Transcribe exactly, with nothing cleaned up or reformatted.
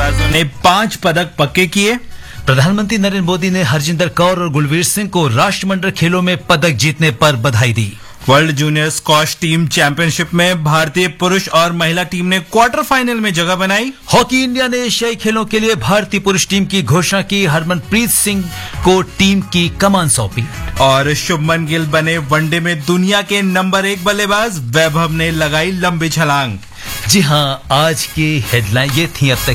मुक्केबाजों ने पांच पदक पक्के किए। प्रधानमंत्री नरेंद्र मोदी ने हरजिंदर कौर और गुलवीर सिंह को राष्ट्रमंडल खेलों में पदक जीतने पर बधाई दी। World junior squash team championship में भारतीय पुरुष और महिला टीम ने क्वार्टर फाइनल में जगह बनाई। हॉकी इंडिया ने एशियाई खेलों के लिए भारतीय पुरुष टीम की घोषणा की। हरमनप्रीत सिंह को टीम की कमान सौंपी। और शुभमन गिल बने वनडे में दुनिया के नंबर एक बल्लेबाज। वैभव ने लगाई लंबी छलांग। जी हां, आज की हेडलाइन ये थी अब तक